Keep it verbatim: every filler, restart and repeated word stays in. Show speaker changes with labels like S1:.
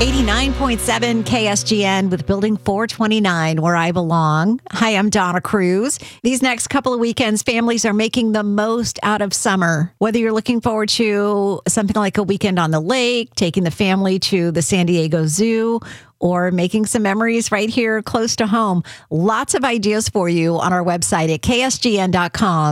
S1: eighty-nine point seven K S G N with Building four twenty-nine, where I belong. Hi, I'm Donna Cruz. These next couple of weekends, families are making the most out of summer. Whether you're looking forward to something like a weekend on the lake, taking the family to the San Diego Zoo, or making some memories right here close to home, lots of ideas for you on our website at K S G N dot com.